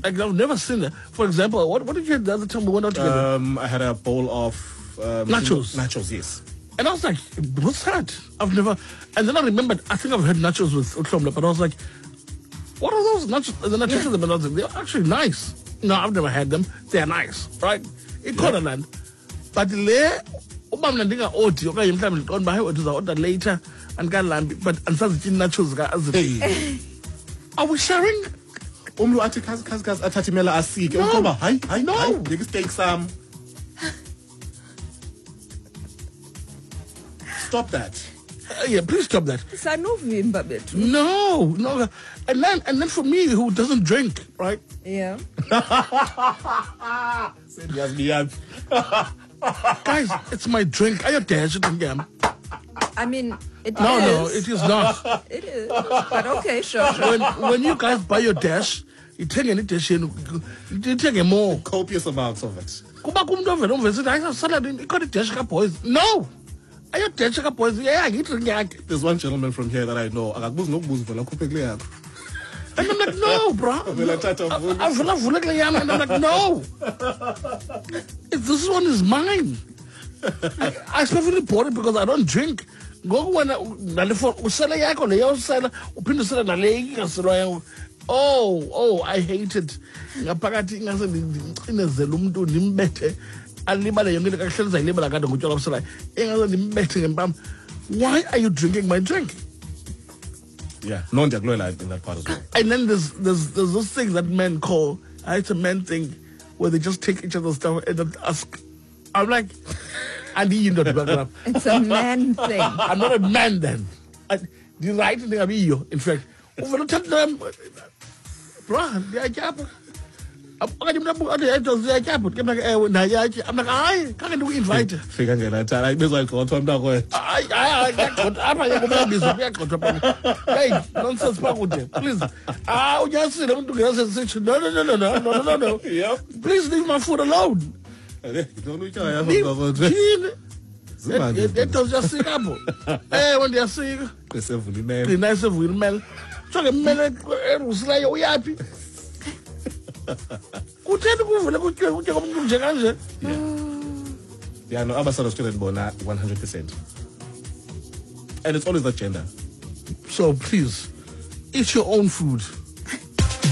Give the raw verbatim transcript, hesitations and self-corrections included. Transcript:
Like, I've never seen it. For example, what, what did you have the other time we went out together? Um, I had a bowl of um, Nachos. Nachos, yes. And I was like, what's that? I've never... And then I remembered, I think I've had nachos with Utlomla, but I was like, what are those nachos? And then I tasted them and I was like, they're actually nice. No, I've never had them. They're nice, right? In Conaland. But le, uma mna ndinga odi, okanye mhlawumbe ndiqonda uba hayi uza order later andikalambi, but andisazityi nachos ka aziphi. Hey. Are we sharing? Umlu athi kazi kazi kazi athathi imela asike. No. Ukoba hayi hayi No. hayi ngeke steak sam. Stop that. Uh, yeah, please stop that. Sanovimba bethu. No, no. And then, and then for me, who doesn't drink, right? Yeah. Guys, it's my drink. Are you dash it again? I mean, it No, is. no, it is not. It is. But okay, sure, sure. When when you guys buy your dash, you take any dash in, you take a more. Copious amounts of it. Kuba kumntu ovela umvesi I have salad in got a dash ka boys. No. Are you dash ka boys? Yeah, you drink yakhe. There's one gentleman from here that I know. Akakubuza nokubuza vela khuphe kule yakho. And I'm like, no, bro. Vela tata vula. I feel like vula and I'm like, no. This one is mine. I, I specifically bought it because I don't drink. Go when nalifo usela yakho leyo usela uphinde usela nale ingaselwa yangu. Oh, oh, I hate it. Ngaphakathi ingase ngicinezela umuntu nimbethe alibale yonke into kahleleza ilibala kade ngutshela usela. Ingase nimbethe ngempama. Why are you drinking my drink? Yeah, no ndiyakuloyela in that part as well. And then there's there's there's this thing that men call, it's a men thing where they just take each other's stuff and then ask. I'm like, I need you not to back it up. It's a man thing. I'm not a man then. I, the right thing I'm you. In fact, over the time, bruh, they are jab. I'm like, I'm like, I can't do invite. Fika ngena thala ibizwa igqothwa mntakwethu. I I I got apha yekubambisa kuyagqothwa. Hey, nonsense pakude. Please. Ah, unyasile umuntu ngiyasesithi no no no no no no no no. Yep. Please leave my food alone. Eh, ngidona utshaya Leave. mntakwethu. Yini? Zimanje. Eto siyasika bo. Eh, wena ndiyasika. Qesevula imela. Ngina isevula imela. Jonge imela erusileyo uyapi? Kutheni kuvule kutye kutye komuntu nje kanje? Yeah, no, abasala student bona one hundred percent. And it's always that gender. So please, eat your own food.